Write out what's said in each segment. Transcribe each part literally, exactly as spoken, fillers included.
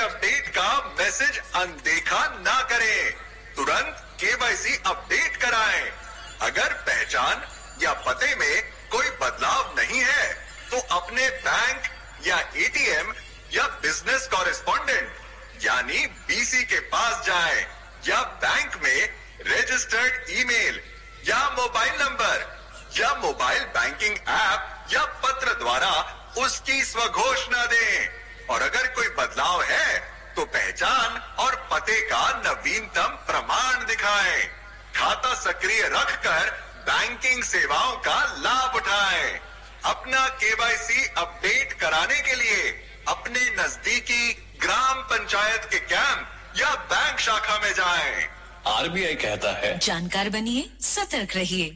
Update का message अनदेखा ना करें, तुरंत केवाईसी अपडेट कराएं। अगर पहचान या पते में कोई बदलाव नहीं है तो अपने बैंक या एटीएम या बिजनेस कॉरेस्पॉन्डेंट यानी बीसी के पास जाएं या बैंक में रजिस्टर्ड ईमेल या मोबाइल नंबर या मोबाइल बैंकिंग ऐप या पत्र द्वारा उसकी स्वघोषणा दें। और अगर कोई बदलाव है तो पहचान और पते का नवीनतम प्रमाण दिखाएं। खाता सक्रिय रखकर बैंकिंग सेवाओं का लाभ उठाएं। अपना केवाईसी अपडेट कराने के लिए अपने नजदीकी ग्राम पंचायत के कैंप या बैंक शाखा में जाएं। आरबीआई कहता है, जानकार बनिए, सतर्क रहिए।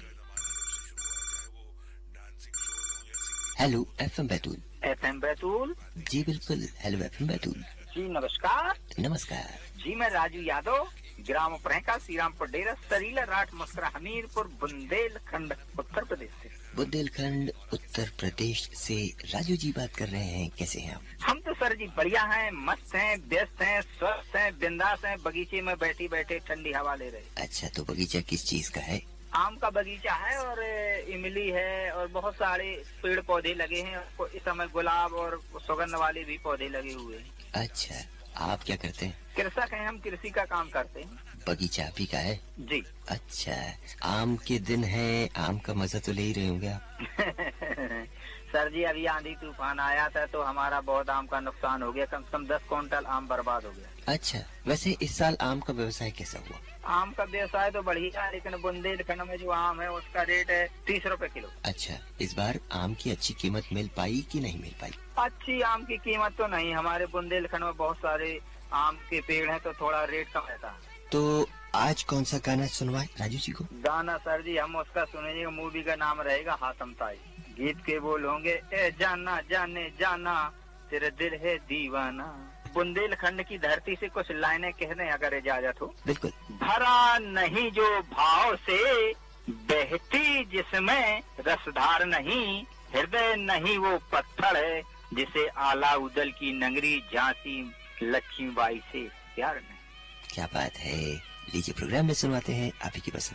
Hello FM Betul. FM Betul जी बिल्कुल। हेलो एफएम बैतूल जी नमस्कार। नमस्कार जी मैं राजू यादव, ग्राम प्रेंका श्रीरामपुर डेरा सरीला राट मस्करा हमीरपुर बुंदेलखंड उत्तर प्रदेश से। बुंदेलखंड उत्तर प्रदेश से राजू जी बात कर रहे हैं। कैसे हैं आप? हम तो सर जी बढ़िया हैं, मस्त हैं, व्यस्त हैं, स्वस्थ हैं, बिंदास हैं, बगीचे में बैठी बैठे ठंडी हवा ले रहे। अच्छा, तो बगीचा किस चीज का है? आम का बगीचा है और इमली है और बहुत सारे पेड़ पौधे लगे हैं। इस समय गुलाब और सुगंध वाले भी पौधे लगे हुए हैं। अच्छा, आप क्या करते हैं? कृषक हैं हम, कृषि का काम करते हैं। बगीचा आप ही का है? जी। अच्छा, आम के दिन है, आम का मजा तो ले ही रहे होंगे आप। सर जी अभी आंधी तूफान आया था तो हमारा बहुत आम का नुकसान हो गया, कम से कम दस क्विंटल आम बर्बाद हो गया। अच्छा, वैसे इस साल आम का व्यवसाय कैसा हुआ? आम का व्यवसाय तो बढ़िया है, लेकिन बुंदेलखंड में जो आम है उसका रेट है तीस रुपए किलो। अच्छा, इस बार आम की अच्छी कीमत मिल पाई कि नहीं मिल पाई? अच्छी आम की कीमत तो नहीं, हमारे बुंदेलखंड में बहुत सारे आम के पेड़ हैं तो थोड़ा रेट कम रहता है। तो आज कौन सा गाना सुनवाए राजू जी को? गाना सर जी हम उसका सुनेंगे, मूवी का नाम रहेगा हातम ताई। गीत के बोल होंगे, ए जाना जाने जाना तेरे दिल है दीवाना। बुंदेलखंड की धरती से कुछ लाइनें कहने अगर इजाजत हो। बिल्कुल। भरा नहीं जो भाव से बहती जिसमें रसधार नहीं, हृदय नहीं वो पत्थर है जिसे आला उदल की नगरी झांसी लक्ष्मीबाई से प्यार नहीं। क्या बात है। लीजिए प्रोग्राम में सुनवाते हैं आप ही की पसंद।